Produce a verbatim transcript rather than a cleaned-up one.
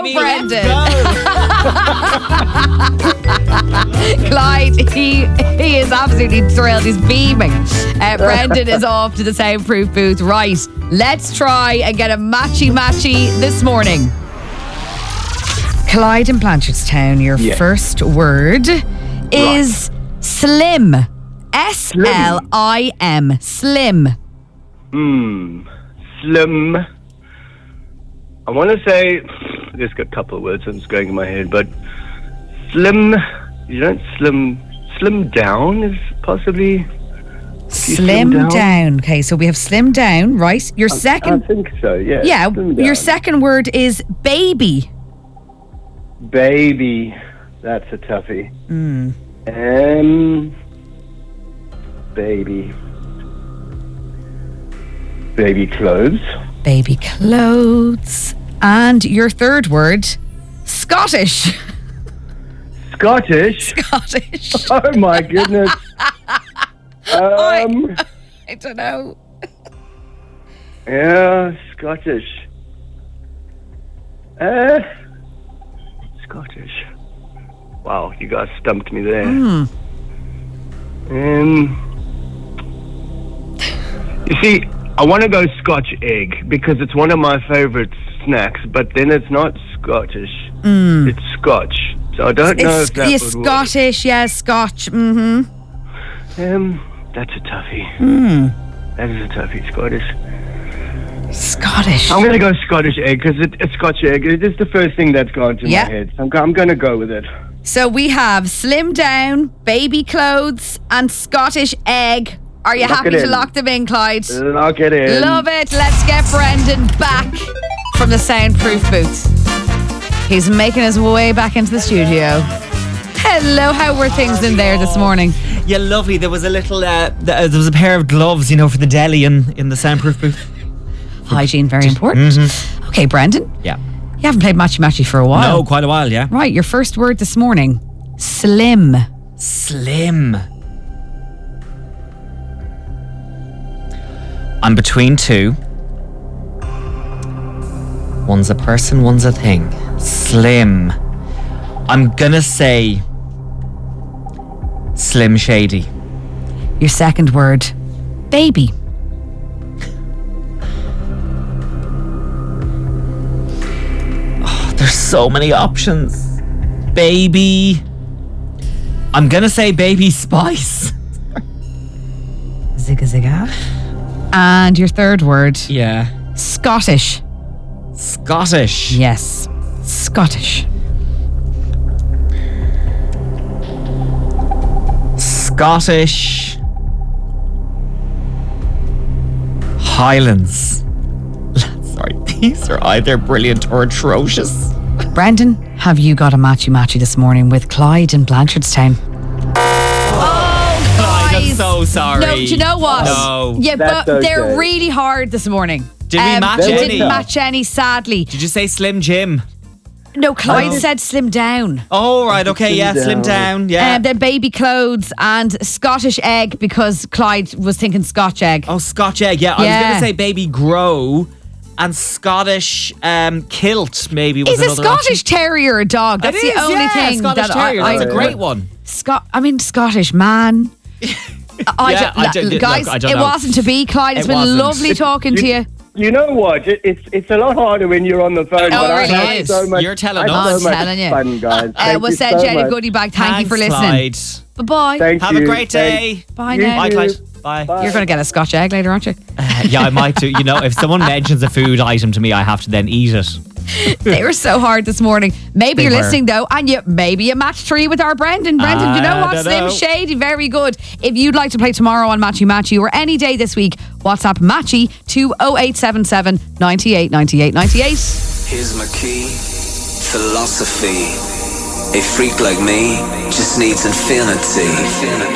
baby, Brendan. let's go. Clyde, he he is absolutely thrilled. He's beaming. Uh, Brendan is off to the soundproof booth. Right, let's try and get a matchy-matchy this morning. Clyde in Blanchardstown, your Yeah. first word is slim. S L I M. Slim. Hmm. Slim. I want to say, there's a couple of words that's going in my head, but slim, you don't slim, slim down is possibly... Slim, slim down? down. Okay, so we have slim down, right? Your I second... think so, yeah. yeah, slim your down. second word is baby. Baby. That's a toughie. Mm. Um, baby. Baby clothes. Baby clothes. And your third word, Scottish. Scottish. Scottish. Oh my goodness. Um, I don't know. yeah, Scottish. Uh, Scottish. Wow, you guys stumped me there. Mm. Um, you see, I want to go Scotch egg because it's one of my favorite snacks, but then it's not Scottish. Mm. It's Scotch. So I don't know It's if that yeah, would Scottish, yeah, Scotch. Mm-hmm. work. Um, that's a toughie. Mm. That is a toughie, Scottish. Scottish. I'm going to go Scottish egg because it, it's Scotch egg. It is the first thing that's gone to Yeah. my head. So I'm, go- I'm going to go with it. So we have slim down, baby clothes, and Scottish egg. Are you Lock happy it to in. lock them in, Clyde? Lock it in. Love it. Let's get Brendan back from the soundproof booth. He's making his way back into the studio. Hello, how were things in there this morning? Yeah, lovely. There was a little, uh, th- uh, there was a pair of gloves, you know, for the deli in, in the soundproof booth. Hygiene, very important. Mm-hmm. Okay, Brendan, Yeah. you haven't played Matchy Matchy for a while. No, quite a while, yeah. Right, your first word this morning, slim. Slim. I'm between two. One's a person, one's a thing. Slim. I'm gonna say Slim Shady. Your second word, baby. Oh, there's so many options. Baby. I'm gonna say Baby Spice. Zigga zigga. And your third word, Yeah. Scottish. Scottish. Yes, Scottish. Scottish Highlands. Sorry, these are either brilliant or atrocious. Brendan, have you got a matchy matchy this morning with Clyde in Blanchardstown? Oh, Clyde, I'm guys. so sorry. No, do you know what? No. Yeah, That's but they're okay. really hard this morning. Um, Did we match we any? didn't match any, sadly. Did you say Slim Jim? No, Clyde Oh. said slim down. Oh, right, okay, yeah, Slim Down, yeah. Um, then baby clothes and Scottish egg because Clyde was thinking Scotch egg. oh, Scotch egg, yeah. I was Yeah. going to say Baby Grow and Scottish um, kilt maybe was Is a another Scottish option. Terrier a dog? That's It the is, only yeah, thing Scottish that Terrier. I, That's I, a great one. Scot. I mean Scottish man. I Yeah, don't, I don't- look, guys, I don't it know. wasn't to be. Clyde, it's It been wasn't. lovely talking to you. You know what? It, it's it's a lot harder when you're on the phone. Oh, but I it had is. so much, You're telling I had us. so I'm much telling you. fun, guys. Uh, Thank we'll you send so Jenny a much. goodie bag. Thank you for Thanks, listening. Clyde. Bye-bye. Thank Have you. a great day. Thanks. Bye You now. Bye, too. Clyde. Bye. Bye. You're going to get a Scotch egg later, aren't you? Uh, yeah, I might do. You know, if someone mentions a food item to me, I have to then eat it. They were so hard this morning. Maybe They you're were. listening though, and you maybe you match three with our Brendan. Brendan, do you know I what? don't Slim know. Shady, very good. If you'd like to play tomorrow on Matchy Matchy or any day this week, WhatsApp Matchy to oh eight seven seven, nine eight, nine eight, nine eight. Here's my key, philosophy. A freak like me just needs infinity.